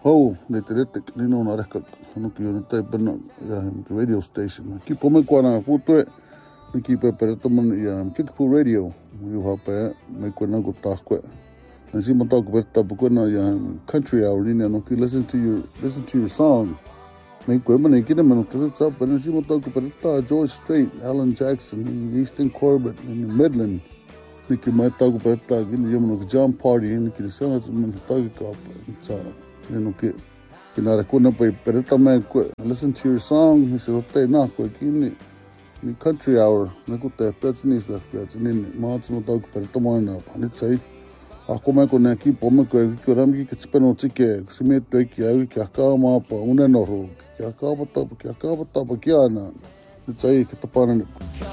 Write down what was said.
Hau, ne te retek, nino na reka, hanuki o na taipana, ia radio station. Ki pome kua na putue, ni ki pepereta mana ia Kickapoo Radio, iu hapa mai kua na ko tākua. Na si matau ko pereta pa kua na ia country hour, nini anoki, listen to your song. Mai kua mana ikina manu tata pa na si matau ko pereta, George Strait, Alan Jackson, Easton Corbett, Midland. Niki mai tau ko pereta, kini ia manu Jam Party, niki ni sanga sa manu tau ki kapa, Kinara kuna pa pereta mai ko listen to your song he said te na ko kini ni country hour na ko te petsini sa petsini maats mo tau pereta mo na pani tsai ako mai ko na ki pome ko rami ki tsipeno tsike sime te ki au ki aka ma pa una no ro ki aka pa ta ki ana tsai ki tapana